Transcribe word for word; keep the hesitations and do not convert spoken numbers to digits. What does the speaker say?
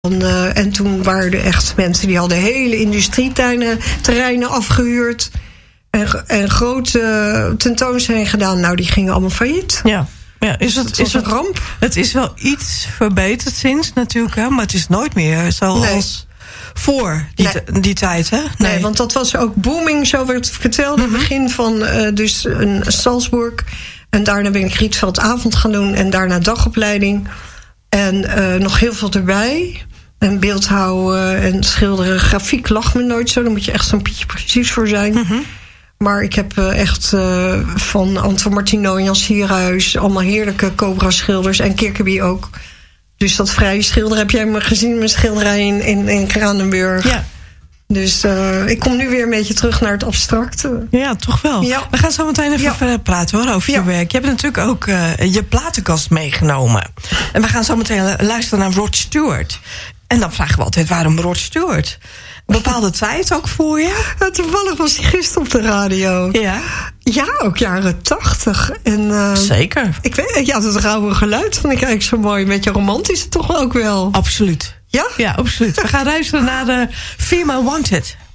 Uh, en toen waren er echt mensen die hadden hele industrieterreinen terreinen afgehuurd. En, en grote tentoonstellingen gedaan. Nou, die gingen allemaal failliet. Ja. Ja, is het, het was is een het, ramp. Het is wel iets verbeterd sinds natuurlijk, hè, maar het is nooit meer zoals nee. voor die, nee. die tijd. Hè? Nee. nee, want dat was ook booming, zo werd het verteld. Mm-hmm. Het begin van uh, dus een Salzburg. En daarna ben ik Rietveld avond gaan doen en daarna dagopleiding. En uh, nog heel veel erbij. En beeldhouden en schilderen. Grafiek lag me nooit zo. Daar moet je echt zo'n Pietje precies voor zijn. Mm-hmm. Maar ik heb uh, echt uh, van Anton Martino en Jan Sierhuis... allemaal heerlijke Cobra-schilders. En Kirkeby ook. Dus dat vrije schilder heb jij me gezien... mijn schilderij in, in, in Kranenburg. Ja. Dus uh, ik kom nu weer een beetje terug naar het abstracte. Ja, toch wel. Ja. We gaan zo meteen even ja. verder praten hoor, over ja. je werk. Je hebt natuurlijk ook uh, je platenkast meegenomen. En we gaan zo meteen luisteren naar Rod Stewart. En dan vragen we altijd, waarom Rod Stewart? Een bepaalde tijd ook voor je? Ja, toevallig was hij gisteren op de radio. Ja? Ja, ook jaren tachtig. En, uh, zeker. Ik weet, ja, het rauwe geluid vond ik eigenlijk zo mooi. Een beetje romantisch toch ook wel. Absoluut. Ja? Ja, absoluut. We gaan luisteren naar de Female Wanted.